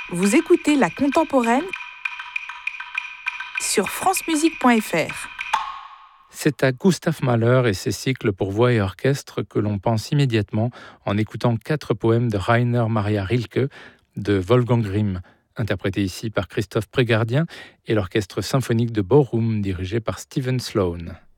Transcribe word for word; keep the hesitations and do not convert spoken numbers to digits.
Vous écoutez La Contemporaine sur francemusique point f r. C'est à Gustav Mahler et ses cycles pour voix et orchestre que l'on pense immédiatement en écoutant quatre poèmes de Rainer Maria Rilke de Wolfgang Grimm, interprétés ici par Christophe Prégardien et l'orchestre symphonique de Bochum dirigé par Steven Sloan.